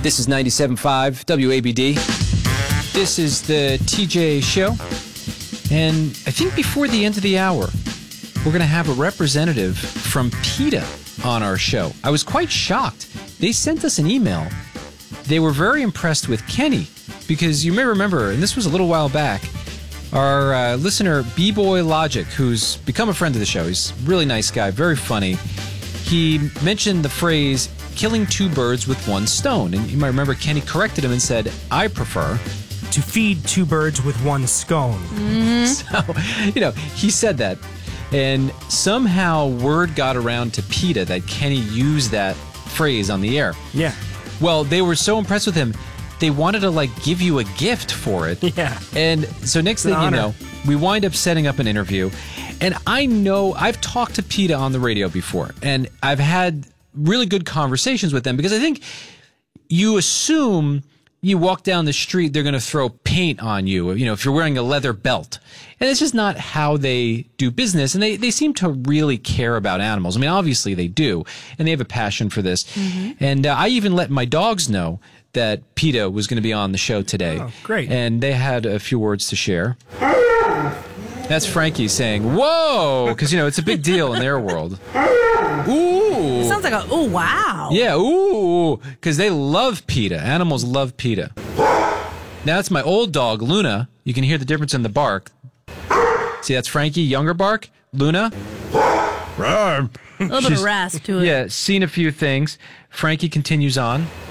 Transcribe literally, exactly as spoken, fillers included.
This is ninety-seven point five W A B D. This is the T J Show. And I think before the end of the hour, we're going to have a representative from PETA on our show. I was quite shocked. They sent us an email. They were very impressed with Kenny because you may remember, and this was a little while back, our uh, listener, B-Boy Logic, who's become a friend of the show. He's a really nice guy, very funny. He mentioned the phrase, killing two birds with one stone. And you might remember Kenny corrected him and said, I prefer to feed two birds with one scone. Mm-hmm. So, you know, he said that. And somehow word got around to PETA that Kenny used that phrase on the air. Yeah. Well, they were so impressed with him, they wanted to, like, give you a gift for it. Yeah. And so next thing you know, we wind up setting up an interview. And I know, I've talked to PETA on the radio before, and I've had really good conversations with them because I think you assume you walk down the street, they're going to throw paint on you, you know, if you're wearing a leather belt. And it's just not how they do business. And they, they seem to really care about animals. I mean, obviously they do, and they have a passion for this. Mm-hmm. And uh, I even let my dogs know that PETA was going to be on the show today. Oh, great. And they had a few words to share. That's Frankie saying, whoa, because, you know, it's a big deal in their world. Ooh. It sounds like a, oh, wow. Yeah, ooh, because they love PETA. Animals love PETA. Now, that's my old dog, Luna. You can hear the difference in the bark. See, that's Frankie, younger bark. Luna. A little bit of rasp to it. Yeah, seen a few things. Frankie continues on.